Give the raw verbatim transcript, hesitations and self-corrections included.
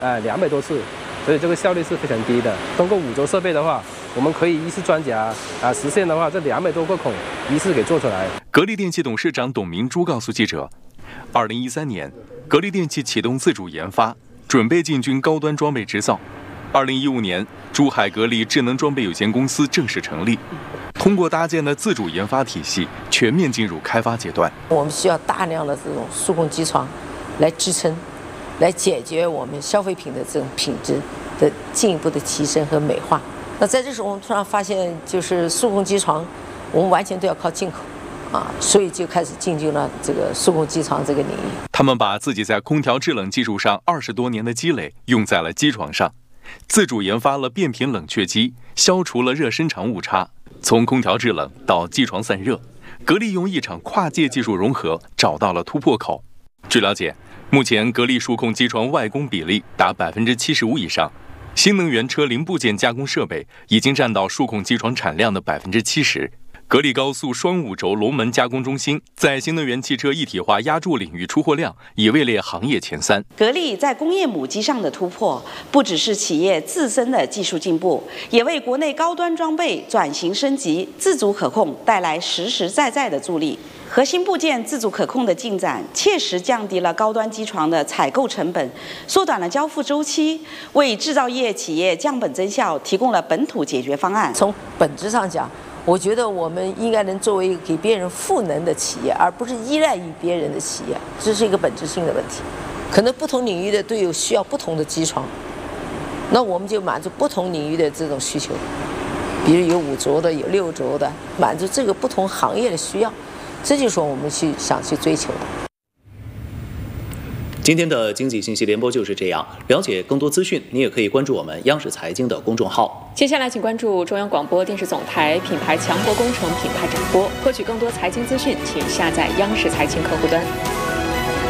呃，两百多次，所以这个效率是非常低的。通过五轴设备的话，我们可以一次装甲啊实现的话，这两百多个孔一次给做出来。 格力电器董事长董明珠告诉记者，二零一三年，格力电器启动自主研发，准备进军高端装备制造。二零一五年，珠海格力智能装备有限公司正式成立，通过搭建的自主研发体系，全面进入开发阶段。 我们需要大量的这种数控机床来支撑，来解决我们消费品的这种品质的进一步的提升和美化。那在这时候，我们突然发现，就是数控机床，我们完全都要靠进口。啊，所以就开始进军了这个数控机床这个领域。 他们把自己在空调制冷技术上二十多年的积累用在了机床上，自主研发了变频冷却机，消除了热伸长误差。从空调制冷到机床散热，格力用一场跨界技术融合找到了突破口。据了解，目前格力数控机床外供比例达百分之七十五以上，新能源车零部件加工设备已经占到数控机床产量的百分之七十。格力高速双五轴龙门加工中心在新能源汽车一体化压铸领域出货量已位列行业前三。 格力在工业母机上的突破，不只是企业自身的技术进步，也为国内高端装备转型升级、自主可控带来实实在在的助力。核心部件自主可控的进展，切实降低了高端机床的采购成本，缩短了交付周期，为制造业企业降本增效提供了本土解决方案。 从本质上讲，我觉得我们应该能作为一个给别人赋能的企业，而不是依赖于别人的企业，这是一个本质性的问题。可能不同领域的都有需要不同的机床，那我们就满足不同领域的这种需求，比如有五轴的，有六轴的，满足这个不同行业的需要，这就是我们去想去追求的。 今天的经济信息联播就是这样。了解更多资讯，你也可以关注我们央视财经的公众号。 接下来，请关注中央广播电视总台品牌强国工程品牌展播。获取更多财经资讯，请下载央视财经客户端。